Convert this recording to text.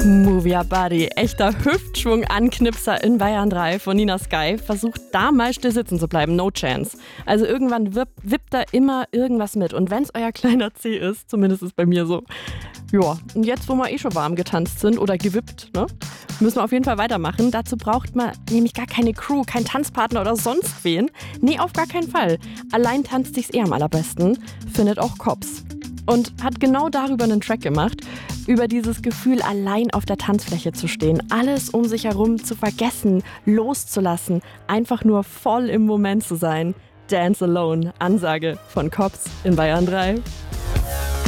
Move Your Body, echter Hüftschwung-Anknipser in Bayern 3 von Nina Sky. Versucht da mal still sitzen zu bleiben, no chance. Also irgendwann wippt da immer irgendwas mit. Und wenn es euer kleiner Zeh ist, zumindest ist es bei mir so. Ja, und jetzt, wo wir schon warm getanzt sind oder gewippt, ne, müssen wir auf jeden Fall weitermachen. Dazu braucht man nämlich gar keine Crew, keinen Tanzpartner oder sonst wen. Nee, auf gar keinen Fall. Allein tanzt sich's am allerbesten, findet auch Kops. Und hat genau darüber einen Track gemacht, über dieses Gefühl, allein auf der Tanzfläche zu stehen, alles um sich herum zu vergessen, loszulassen, einfach nur voll im Moment zu sein. Dance Alone, Ansage von Kops in Bayern 3.